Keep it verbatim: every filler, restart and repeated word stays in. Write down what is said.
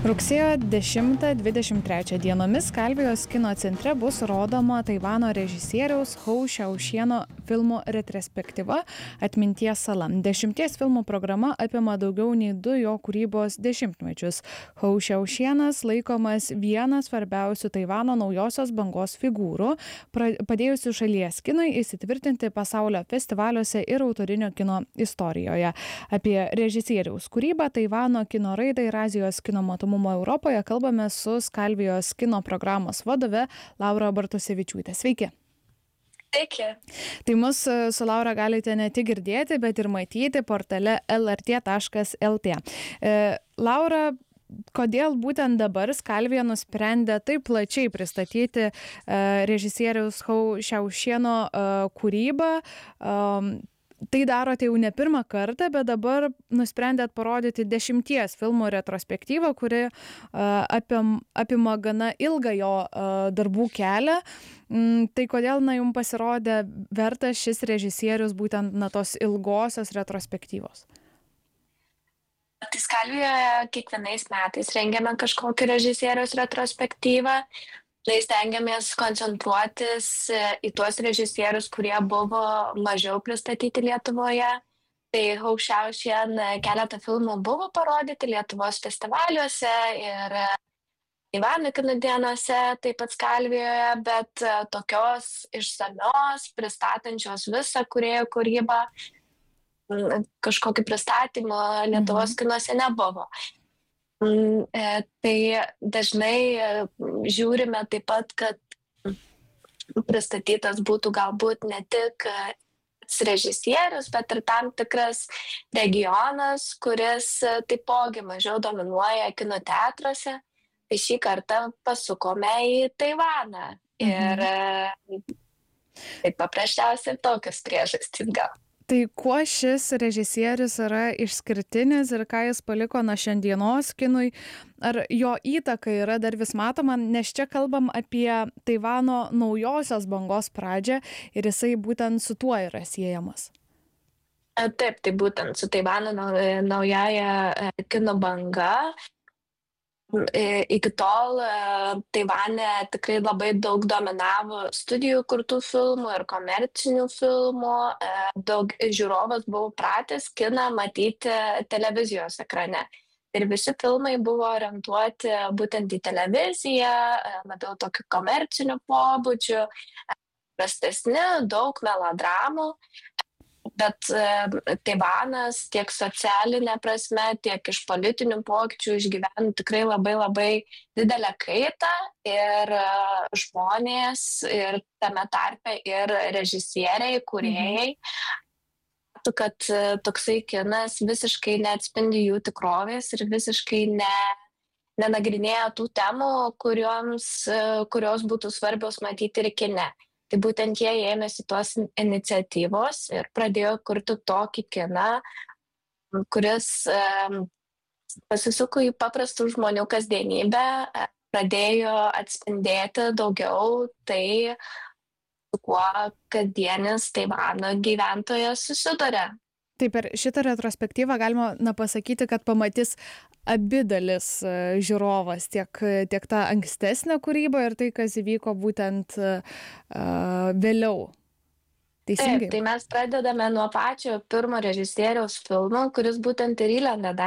Rugsėjo dešimtą dvidešimt trečią dienomis Kalvijos kino centre bus rodoma Taivano režisieriaus Hou Šiaušieno filmų retrospektyva Atminties sala. Dešimties filmų programa apima daugiau nei du jo kūrybos dešimtmečius. Hou Šiaušienas laikomas vienas svarbiausių Taivano naujosios bangos figūrų, padėjusių šalies kinui įsitvirtinti pasaulio festivaliuose ir autorinio kino istorijoje. Apie režisieriaus kūrybą, Taivano kino raidą ir Azijos kino matomumo Europoje kalbame su Kalvijos kino programos vadove Laura Bartusevičiūtė. Sveiki. Sveiki. Tai mus su Laura galite ne tik girdėti, bet ir matyti portale el er tė taškas el tė. E, Laura, kodėl būtent dabar Kalvija nusprendė taip plačiai pristatyti e, režisieriaus Hou Šiaušieno e, kūrybą? E, Tai darote jau ne pirmą kartą, bet dabar nusprendėt parodyti dešimties filmų retrospektyvą, kuri uh, apim, apima gana ilgą jo uh, darbų kelią. Mm, tai kodėl na, jums pasirodė vertas šis režisierius būtent na, tos ilgosios retrospektyvos? Tai Kalvijoje kiekvienais metais rengiame kažkokį režisieriaus retrospektyvą. Tai stengiamės koncentruotis į tuos režisierius, kurie buvo mažiau pristatyti Lietuvoje. Tai Hou Šiaušien keletą filmų buvo parodyti Lietuvos festivaliuose ir Taivano kino dienose, taip pat Kalvijoje, bet tokios išsamios, pristatančios visą kūrėjų kūrybą, kažkokį pristatymą Lietuvos mhm. kinuose nebuvo. Tai dažnai žiūrime taip pat, kad pristatytas būtų galbūt ne tik režisierius, bet ir tam tikras regionas, kuris taipogi mažiau dominuoja kino teatruose. Tai šį kartą pasukome į Taivaną. Ir mhm. tai paprasčiausiai tokios priežastys gal. Tai kuo šis režisierius yra išskirtinis ir ką jis paliko na šiandienos kinui? Ar jo įtaka yra dar vis matoma, nes čia kalbam apie Taivano naujosios bangos pradžią ir jisai būtent su tuo yra siejamas? Taip, tai būtent su Taivano naujaja kino banga. Iki tol Taivane tikrai labai daug dominavo studijų kurtų filmų ir komercinių filmų. Daug žiūrovas buvo pratęs kiną matyti televizijos ekrane. Ir visi filmai buvo orientuoti būtent į televiziją, labiau tokiu komerciniu pobūdžiu, prastesni, daug melodramų. Bet Taivanas tiek socialinė prasme, tiek iš politinių pokyčių išgyveno tikrai labai labai didelę kaitą ir žmonės, ir tame tarpe ir režisieriai, kūrėjai, mhm. kad toksai kinas visiškai neatspindi jų tikrovės ir visiškai ne, nenagrinėja tų temų, kurioms, kurios būtų svarbios matyti ir kine. Tai būtent jie ėmėsi tos iniciatyvos ir pradėjo kurti tokį kiną, kuris um, pasisuko į paprastų žmonių kasdienybę, pradėjo atspindėti daugiau tai, su kuo kasdienis Taivano gyventojas susiduria. Taip, per šitą retrospektyvą galima na, pasakyti, kad pamatys abi dalis žiūrovas, tiek, tiek tą ankstesnę kūrybą ir tai, kas įvyko būtent uh, vėliau. Teisingai? Taip, tai mes pradedame nuo pačio pirmo režisieriaus filmo, kuris būtent ir įlenda